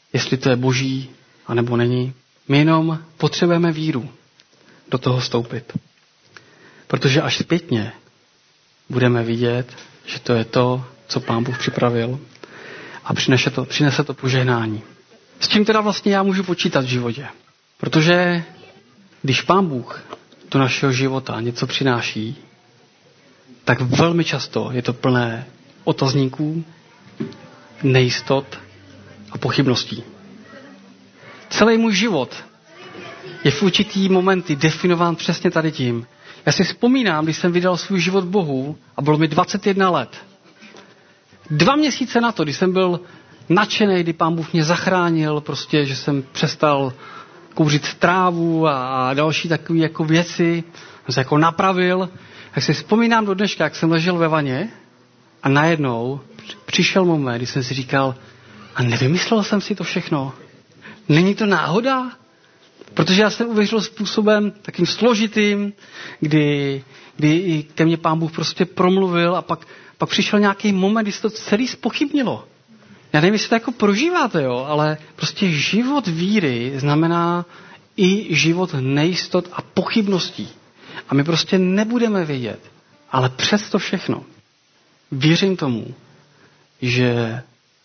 jestli to je boží, anebo není. My jenom potřebujeme víru do toho vstoupit. Protože až zpětně budeme vidět, že to je to, co Pán Bůh připravil a přinese to požehnání. S čím teda vlastně já můžu počítat v životě? Protože když Pán Bůh do našeho života něco přináší, tak velmi často je to plné otazníků, nejistot a pochybností. Celý můj život je v určitý momenty definován přesně tady tím. Já si vzpomínám, když jsem vydal svůj život Bohu a bylo mi 21 let. 2 měsíce na to, když jsem byl nadšený, kdy Pán Bůh mě zachránil, prostě, že jsem přestal kouřit trávu a další takové jako věci, jsem se jako napravil, tak si vzpomínám do dneška, jak jsem ležel ve vaně a najednou přišel moment, kdy jsem si říkal, a nevymyslel jsem si to všechno. Není to náhoda? Protože já jsem uvěřil způsobem takým složitým, kdy ke mně Pán Bůh prostě promluvil a pak přišel nějaký moment, kdy se to celý zpochybnilo. Já nevím, jestli to jako prožíváte, jo, ale prostě život víry znamená i život nejistot a pochybností. A my prostě nebudeme vědět. Ale přesto všechno věřím tomu, že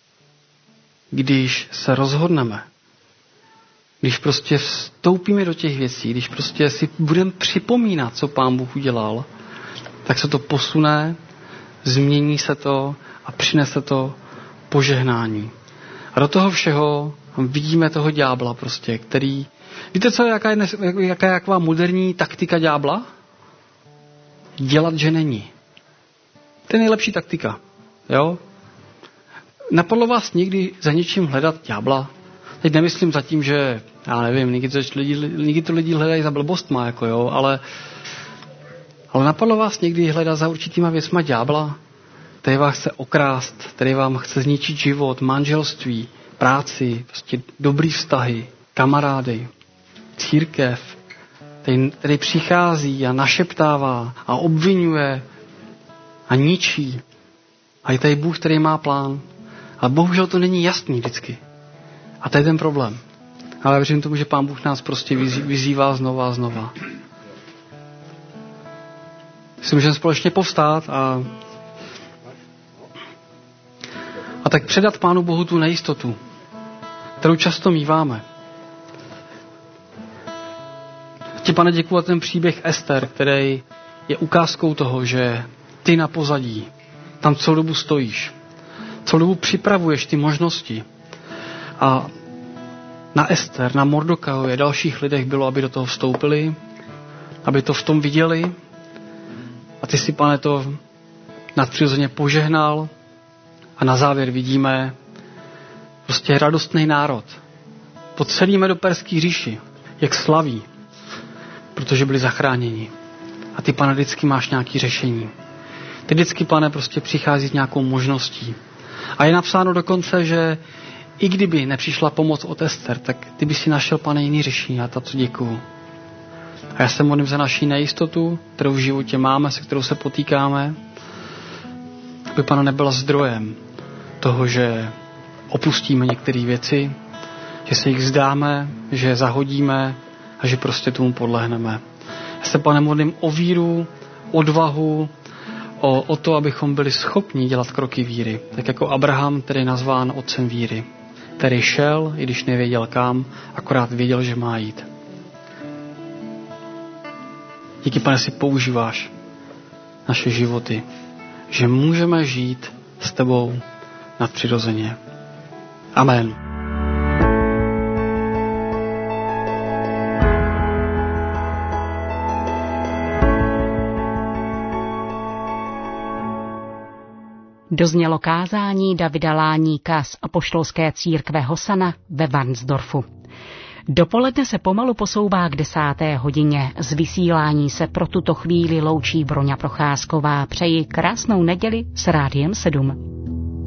když se rozhodneme, když prostě vstoupíme do těch věcí, když prostě si budeme připomínat, co Pán Bůh udělal, tak se to posune, změní se to a přinese to požehnání. A do toho všeho vidíme toho ďábla prostě, který... Víte co, jaká je taková moderní taktika ďábla? Dělat, že není. To je nejlepší taktika. Jo? Napadlo vás někdy za něčím hledat ďábla? Teď nemyslím za tím, že, já nevím, někdy to lidi hledají za blbostma, jako jo, ale napadlo vás někdy hledat za určitýma věcma ďábla, který vás chce okrást, který vám chce zničit život, manželství, práci, prostě dobrý vztahy, kamarády, církev, který přichází a našeptává a obvinuje a ničí. A je tady Bůh, který má plán. Ale bohužel to není jasný vždycky. A to je ten problém. Ale věřím tomu, že Pán Bůh nás prostě vyzývá znova a znova. Si můžeme společně povstát a tak předat Pánu Bohu tu nejistotu, kterou často míváme. Ti, Pane, děkuji za ten příběh Ester, který je ukázkou toho, že ty na pozadí, tam celou dobu stojíš. Celou dobu připravuješ ty možnosti. A na Ester, na Mordokajovi a dalších lidech bylo, aby do toho vstoupili, aby to v tom viděli. A ty si, Pane, to nadpřirozeně požehnal. A na závěr vidíme prostě radostný národ. Po celý Medoperský říši, jak slaví, protože byli zachráněni. A ty, Pane, vždycky máš nějaké řešení. Ty vždycky, Pane, prostě přichází s nějakou možností. A je napsáno dokonce, že i kdyby nepřišla pomoc od Ester, tak ty by si našel, Pane, jiný řešení. A za to děkuju. A já se modlím za naši nejistotu, kterou v životě máme, se kterou se potýkáme, aby, Pane, nebyla zdrojem toho, že opustíme některé věci, že se jich vzdáme, že je zahodíme a že prostě tomu podlehneme. Já se, Pane, modlím o víru, odvahu, o to, abychom byli schopni dělat kroky víry. Tak jako Abraham, který je nazván otcem víry, který šel, i když nevěděl kam, akorát věděl, že má jít. Díky, Pane, si používáš naše životy, že můžeme žít s tebou nadpřirozeně. Amen. Doznělo kázání Davida Láníka z apoštolské církve Hosana ve Varnsdorfu. Dopoledne se pomalu posouvá k 10. hodině. Z vysílání se pro tuto chvíli loučí Broňa Procházková. Přeji krásnou neděli s Rádiem 7.